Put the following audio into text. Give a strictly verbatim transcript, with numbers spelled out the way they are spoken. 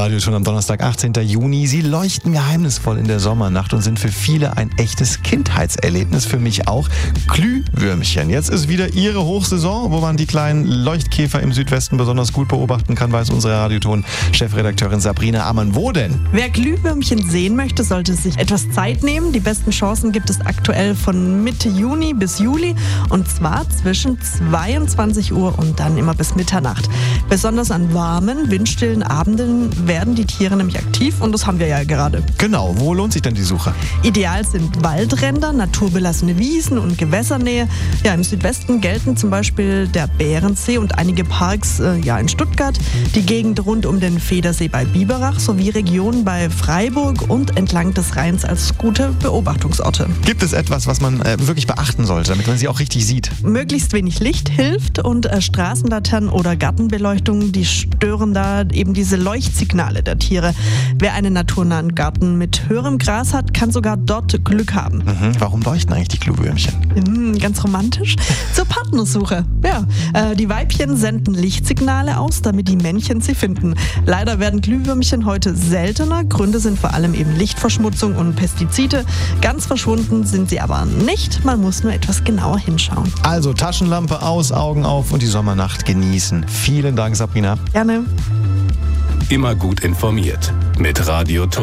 Radioton am Donnerstag, achtzehnten Juni. Sie leuchten geheimnisvoll in der Sommernacht und sind für viele ein echtes Kindheitserlebnis, für mich auch. Glühwürmchen. Jetzt ist wieder ihre Hochsaison, wo man die kleinen Leuchtkäfer im Südwesten besonders gut beobachten kann, weiß unsere Radioton-Chefredakteurin Sabrina Ammann. Wo denn? Wer Glühwürmchen sehen möchte, sollte sich etwas Zeit nehmen. Die besten Chancen gibt es aktuell von Mitte Juni bis Juli und zwar zwischen zweiundzwanzig Uhr und dann immer bis Mitternacht. Besonders an warmen, windstillen Abenden werden die Tiere nämlich aktiv und das haben wir ja gerade. Genau, wo lohnt sich denn die Suche? Ideal sind Waldränder, naturbelassene Wiesen und Gewässernähe. Ja, im Südwesten gelten zum Beispiel der Bärensee und einige Parks äh, ja, in Stuttgart, die Gegend rund um den Federsee bei Biberach sowie Regionen bei Freiburg und entlang des Rheins als gute Beobachtungsorte. Gibt es etwas, was man äh, wirklich beachten sollte, damit man sie auch richtig sieht? Möglichst wenig Licht hilft und äh, Straßenlaternen oder Gartenbeleuchtung, die stören da eben diese Leuchtsignale der Tiere. Wer einen naturnahen Garten mit höherem Gras hat, kann sogar dort Glück haben. Mhm. Warum leuchten eigentlich die Glühwürmchen? Mhm, ganz romantisch. Zur Partnersuche. Ja, äh, die Weibchen senden Lichtsignale aus, damit die Männchen sie finden. Leider werden Glühwürmchen heute seltener. Gründe sind vor allem eben Lichtverschmutzung und Pestizide. Ganz verschwunden sind sie aber nicht. Man muss nur etwas genauer hinschauen. Also Taschenlampe aus, Augen auf und die Sommernacht genießen. Vielen Dank, Sabrina. Gerne. Immer gut informiert mit Radioton.